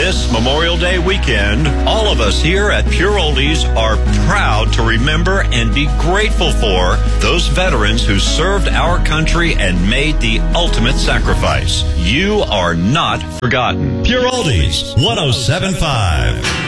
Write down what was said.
This Memorial Day weekend, all of us here at Pure Oldies are proud to remember and be grateful for those veterans who served our country and made the ultimate sacrifice. You are not forgotten. Pure Oldies 107.5.